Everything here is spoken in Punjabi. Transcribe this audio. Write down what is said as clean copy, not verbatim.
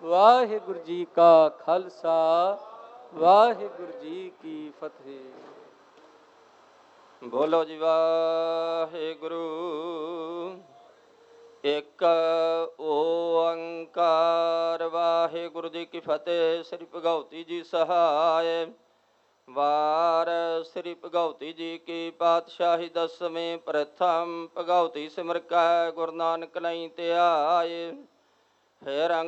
ਵਾਹਿਗੁਰੂ ਜੀ ਕਾ ਖਾਲਸਾ ਵਾਹਿਗੁਰੂ ਜੀ ਕੀ ਫਤਿਹ। ਬੋਲੋ ਜੀ ਵਾਹਿਗੁਰੂ। ਇੱਕ ਓੰਕਾਰ ਵਾਹਿਗੁਰੂ ਜੀ ਕੀ ਫਤਿਹ। ਸ੍ਰੀ ਭਗਉਤੀ ਜੀ ਸਹਾਇ। ਵਾਰ ਸ੍ਰੀ ਭਗਉਤੀ ਜੀ ਕੀ ਪਾਤਸ਼ਾਹੀ ਦਸਵੇਂ ਪ੍ਰਥਮ। ਭਗਉਤੀ ਸਿਮਰ ਕੈ ਗੁਰੂ ਨਾਨਕ ਲਈ ਧਿਆਏ। ਫਿਰ